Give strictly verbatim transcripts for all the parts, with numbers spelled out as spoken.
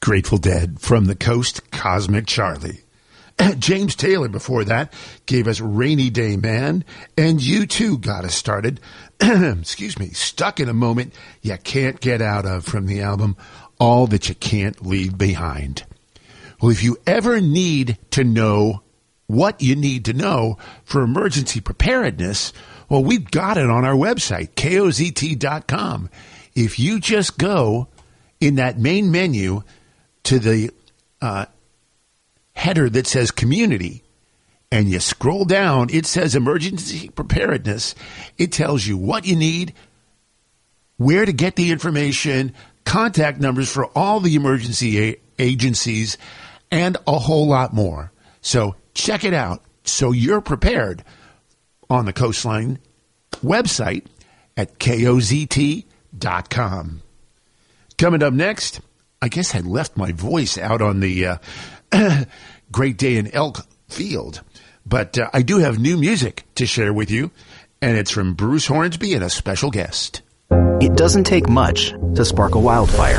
Grateful Dead, From the Coast, Cosmic Charlie. James Taylor before that gave us Rainy Day Man, and U two got us started, excuse me, Stuck in a Moment You Can't Get Out of, from the album All That You Can't Leave Behind. Well, if you ever need to know what you need to know for emergency preparedness, well, we've got it on our website, K O Z T dot com. If you just go in that main menu to the uh, header that says Community, and you scroll down, it says Emergency Preparedness. It tells you what you need, where to get the information, contact numbers for all the emergency a- agencies, and a whole lot more. So check it out so you're prepared on the Coastline website at K O Z T dot com. Coming up next, I guess I left my voice out on the uh, Great Day in Elk Field, but uh, I do have new music to share with you, and it's from Bruce Hornsby and a special guest. It doesn't take much to spark a wildfire.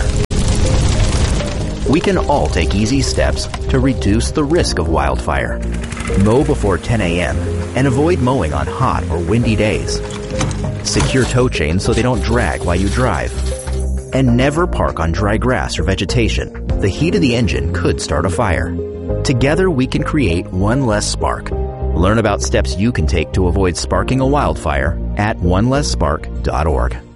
We can all take easy steps to reduce the risk of wildfire. Mow before ten a.m. and avoid mowing on hot or windy days. Secure tow chains so they don't drag while you drive. And never park on dry grass or vegetation. The heat of the engine could start a fire. Together we can create one less spark. Learn about steps you can take to avoid sparking a wildfire at one less spark dot org.